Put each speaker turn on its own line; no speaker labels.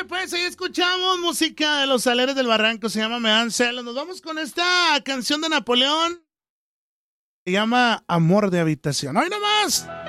pues ahí escuchamos música de los Aleros del Barranco, se llama Me dan celos. Nos vamos con esta canción de Napoleón, se llama Amor de Habitación. ¡Ay, nomás!